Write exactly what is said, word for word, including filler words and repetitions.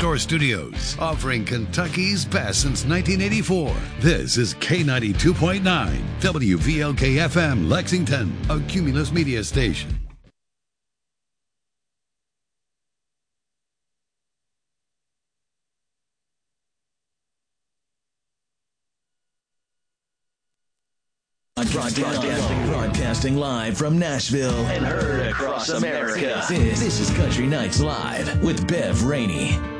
Store Studios, offering Kentucky's best since nineteen eighty-four. This is K ninety-two point nine, W V L K F M, Lexington, a Cumulus Media station. Broadcasting, broadcasting live from Nashville and heard across America. This, this is Country Nights Live with Bev Rainey.